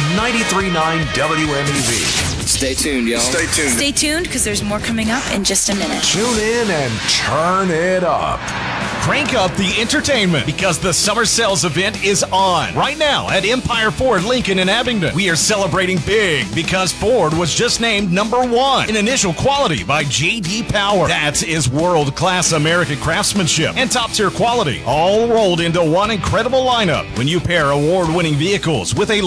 93.9 WMEV. Stay tuned, y'all. Stay tuned. Stay tuned, because there's more coming up in just a minute. Tune in and turn it up. Crank up the entertainment because the summer sales event is on right now at Empire Ford Lincoln in Abingdon. We are celebrating big because Ford was just named #1 in initial quality by J.D. Power. That is world-class American craftsmanship and top-tier quality, all rolled into one incredible lineup. When you pair award-winning vehicles with a